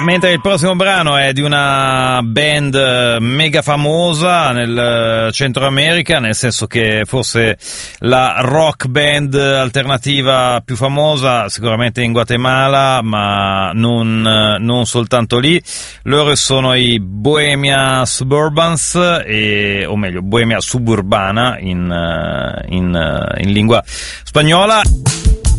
Mentre il prossimo brano è di una band mega famosa nel Centro America, nel senso che forse la rock band alternativa più famosa sicuramente in Guatemala, ma non soltanto lì. Loro sono i Bohemia Suburbans, o meglio Bohemia Suburbana in lingua spagnola.